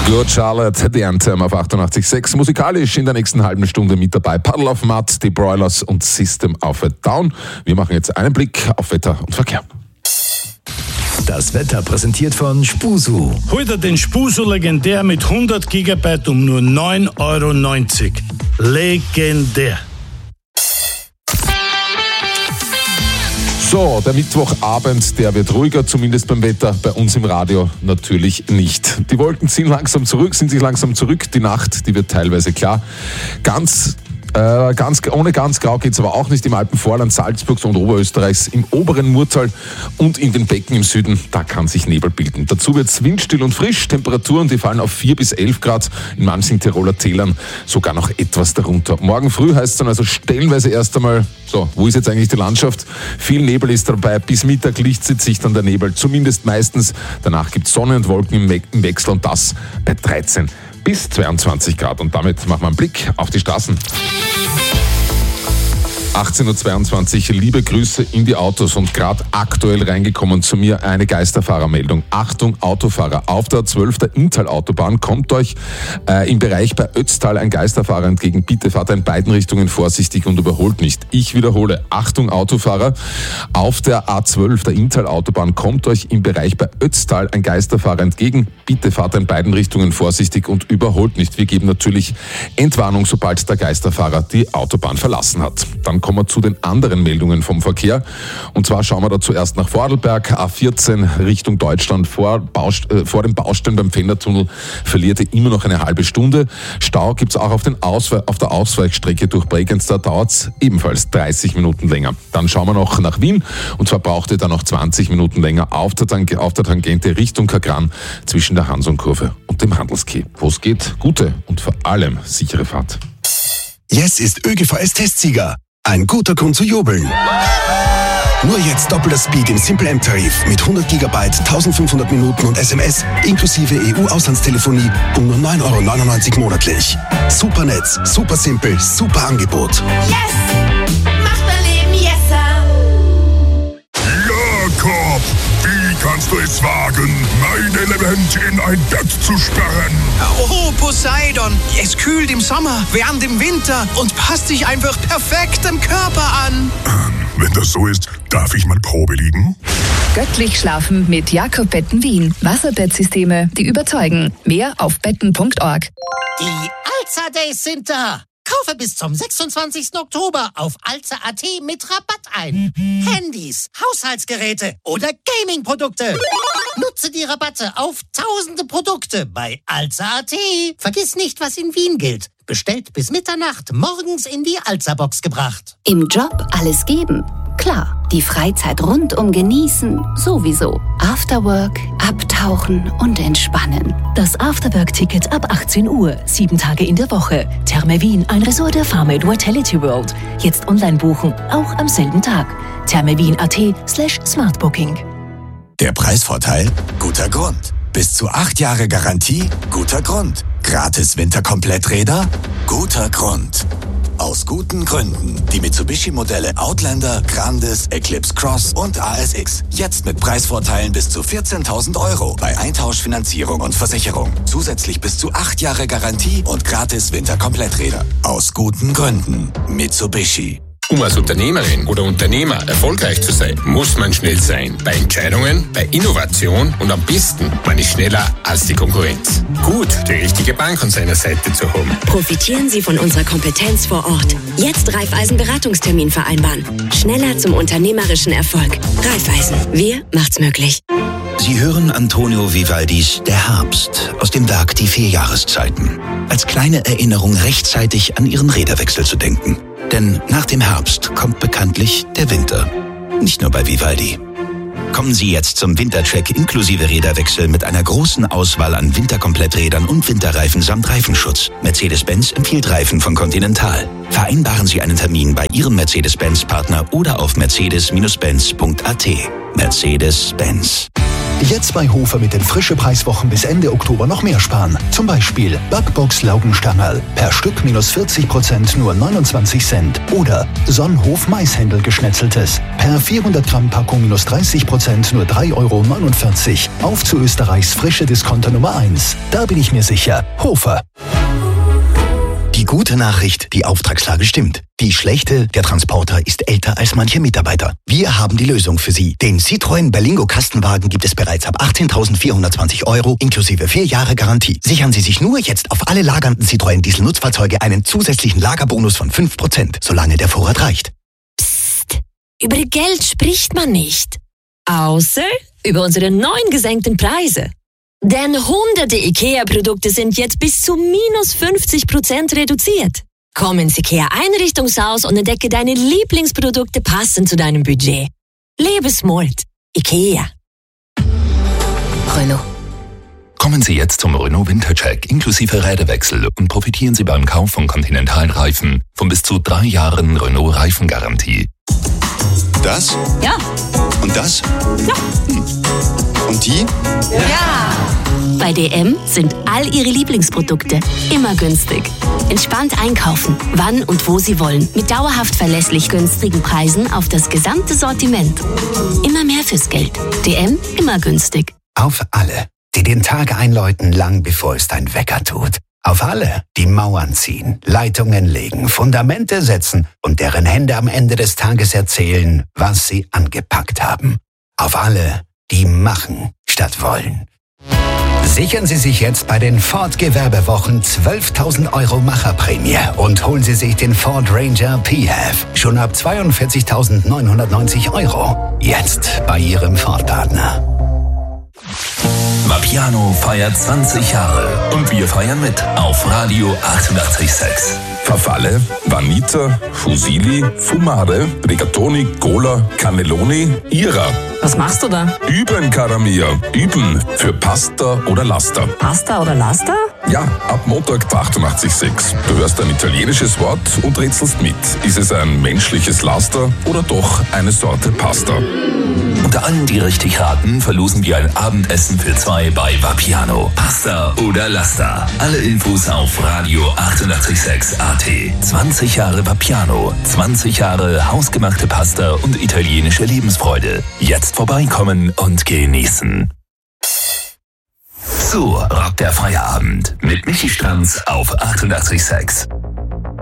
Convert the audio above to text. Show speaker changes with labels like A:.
A: Good Charlotte, The Anthem auf 88.6. Musikalisch in der nächsten halben Stunde mit dabei Puddle of Mud, die Broilers und System of a Down. Wir machen jetzt einen Blick auf Wetter und Verkehr.
B: Das Wetter präsentiert von Spusu.
C: Heute den Spusu legendär mit 100 GB um nur 9,90 €. Legendär.
A: So, der Mittwochabend, der wird ruhiger, zumindest beim Wetter, bei uns im Radio natürlich nicht. Die Wolken sind sich langsam zurück, die Nacht, die wird teilweise klar. Ohne ganz grau geht es aber auch nicht im Alpenvorland Salzburgs und Oberösterreichs, im oberen Murtal und in den Becken im Süden, da kann sich Nebel bilden. Dazu wird es windstill und frisch, Temperaturen, die fallen auf 4 bis 11 Grad, in manchen Tiroler Tälern sogar noch etwas darunter. Morgen früh heißt es dann also stellenweise erst einmal, so, wo ist jetzt eigentlich die Landschaft? Viel Nebel ist dabei, bis Mittag lichtet sich dann der Nebel, zumindest meistens. Danach gibt es Sonne und Wolken im Wechsel und das bei 13 bis 22 Grad. Und damit machen wir einen Blick auf die Straßen. 18.22 Uhr, liebe Grüße in die Autos und gerade aktuell reingekommen zu mir eine Geisterfahrermeldung. Achtung Autofahrer, auf der A12 der Inntal-Autobahn kommt euch im Bereich bei Ötztal ein Geisterfahrer entgegen. Bitte fahrt in beiden Richtungen vorsichtig und überholt nicht. Ich wiederhole, Achtung Autofahrer, auf der A12 der Inntal-Autobahn kommt euch im Bereich bei Ötztal ein Geisterfahrer entgegen. Bitte fahrt in beiden Richtungen vorsichtig und überholt nicht. Wir geben natürlich Entwarnung, sobald der Geisterfahrer die Autobahn verlassen hat. Dann kommen wir zu den anderen Meldungen vom Verkehr. Und zwar schauen wir da zuerst nach Vorarlberg, A14 Richtung Deutschland, vor dem Baustellen beim Fendertunnel verliert ihr immer noch eine halbe Stunde. Stau gibt's auch auf der Ausweichstrecke durch Bregenz, da dauert's ebenfalls 30 Minuten länger. Dann schauen wir noch nach Wien und zwar braucht ihr da noch 20 Minuten länger auf der Tangente Richtung Kagran zwischen der Hansonkurve und dem Handelsquai. Wo es geht, gute und vor allem sichere Fahrt.
B: Yes ist ÖGVS-Testsieger. Ein guter Grund zu jubeln. Nur jetzt doppelter Speed im Simple M-Tarif mit 100 GB, 1500 Minuten und SMS inklusive EU-Auslandstelefonie um nur 9,99 € monatlich. Super Netz, super simpel, super Angebot.
D: Yes! Macht mein Leben yesser!
E: Jakob, wie kannst du es wagen, mein Element in ein Bett zu sperren?
F: Oh, Poseidon, es kühlt im Sommer, wärmt im Winter und passt sich einfach perfekt dem Körper an.
E: Wenn das so ist, darf ich mal Probe liegen?
G: Göttlich schlafen mit Jakob Betten Wien. Wasserbettsysteme, die überzeugen. Mehr auf betten.org.
H: Die Alza Days sind da. Kaufe bis zum 26. Oktober auf alza.at mit Rabatt ein. Handys, Haushaltsgeräte oder Gaming-Produkte. Nutze die Rabatte auf tausende Produkte bei alza.at. Vergiss nicht, was in Wien gilt. Bestellt bis Mitternacht, morgens in die Alza-Box gebracht.
I: Im Job alles geben? Klar. Die Freizeit rundum genießen? Sowieso. Afterwork, abtauchen und entspannen.
J: Das Afterwork-Ticket ab 18 Uhr, 7 Tage in der Woche. Therme Wien, ein Resort der Farmade Vitality World. Jetzt online buchen, auch am selben Tag. thermewien.at/smartbooking.
B: Der Preisvorteil? Guter Grund. Bis zu 8 Jahre Garantie? Guter Grund. Gratis Winterkompletträder? Guter Grund. Aus guten Gründen. Die Mitsubishi-Modelle Outlander, Grandis, Eclipse Cross und ASX. Jetzt mit Preisvorteilen bis zu 14.000 € bei Eintauschfinanzierung und Versicherung. Zusätzlich bis zu 8 Jahre Garantie und gratis Winterkompletträder. Aus guten Gründen. Mitsubishi.
K: Um als Unternehmerin oder Unternehmer erfolgreich zu sein, muss man schnell sein. Bei Entscheidungen, bei Innovation und am besten, man ist schneller als die Konkurrenz. Gut, die richtige Bank an seiner Seite zu haben.
L: Profitieren Sie von unserer Kompetenz vor Ort. Jetzt Raiffeisen Beratungstermin vereinbaren. Schneller zum unternehmerischen Erfolg. Raiffeisen, wir macht's möglich.
M: Sie hören Antonio Vivaldis Der Herbst aus dem Werk Die 4 Jahreszeiten. Als kleine Erinnerung rechtzeitig an Ihren Räderwechsel zu denken. Denn nach dem Herbst kommt bekanntlich der Winter. Nicht nur bei Vivaldi. Kommen Sie jetzt zum Wintercheck inklusive Räderwechsel mit einer großen Auswahl an Winterkompletträdern und Winterreifen samt Reifenschutz. Mercedes-Benz empfiehlt Reifen von Continental. Vereinbaren Sie einen Termin bei Ihrem Mercedes-Benz-Partner oder auf mercedes-benz.at. Mercedes-Benz.
N: Jetzt bei Hofer mit den frische Preiswochen bis Ende Oktober noch mehr sparen. Zum Beispiel Backbox Laugenstangerl. Per Stück minus 40% nur 29 Cent. Oder Sonnenhof Maishändel geschnetzeltes. Per 400 Gramm Packung minus 30% nur 3,49 €. Auf zu Österreichs frische Discounter Nummer 1. Da bin ich mir sicher. Hofer.
M: Die gute Nachricht, die Auftragslage stimmt. Die schlechte, der Transporter ist älter als manche Mitarbeiter. Wir haben die Lösung für Sie. Den Citroën Berlingo Kastenwagen gibt es bereits ab 18.420 € inklusive 4 Jahre Garantie. Sichern Sie sich nur jetzt auf alle lagernden Citroën Diesel-Nutzfahrzeuge einen zusätzlichen Lagerbonus von 5%, solange der Vorrat reicht.
O: Psst, über Geld spricht man nicht. Außer über unsere neuen gesenkten Preise. Denn hunderte IKEA-Produkte sind jetzt bis zu minus 50% reduziert. Komm ins IKEA-Einrichtungshaus und entdecke deine Lieblingsprodukte passend zu deinem Budget. Lebe smart. IKEA.
P: Renault. Kommen Sie jetzt zum Renault Wintercheck inklusive Räderwechsel und profitieren Sie beim Kauf von Continental-Reifen von bis zu 3 Jahren Renault-Reifengarantie.
Q: Das?
O: Ja.
Q: Und das?
O: Ja.
Q: Und die?
O: Ja.
I: Bei DM sind all Ihre Lieblingsprodukte immer günstig. Entspannt einkaufen, wann und wo Sie wollen. Mit dauerhaft verlässlich günstigen Preisen auf das gesamte Sortiment. Immer mehr fürs Geld. DM, immer günstig.
R: Auf alle, die den Tag einläuten, lang bevor es dein Wecker tut. Auf alle, die Mauern ziehen, Leitungen legen, Fundamente setzen und deren Hände am Ende des Tages erzählen, was sie angepackt haben. Auf alle, die machen statt wollen. Sichern Sie sich jetzt bei den Ford Gewerbewochen 12.000 € Macherprämie und holen Sie sich den Ford Ranger PHEV schon ab 42.990 €. Jetzt bei Ihrem Ford-Partner.
P: Vapiano feiert 20 Jahre und wir feiern mit auf Radio 88.6.
A: Farfalle, Vanita, Fusilli, Fumare, Rigatoni, Cola, Cannelloni, Ira.
O: Was machst du da?
A: Üben, cara mia. Üben für Pasta oder Laster.
O: Pasta oder Laster?
A: Ja, ab Montag 88.6. Du hörst ein italienisches Wort und rätselst mit. Ist es ein menschliches Laster oder doch eine Sorte Pasta?
P: Unter allen, die richtig raten, verlosen wir ein Abendessen für 2 bei Vapiano. Pasta oder Laster. Alle Infos auf Radio 88.6 AT. 20 Jahre Vapiano. 20 Jahre hausgemachte Pasta und italienische Lebensfreude. Jetzt vorbeikommen und genießen. So rockt der Feierabend mit Michi Stranz auf 88.6.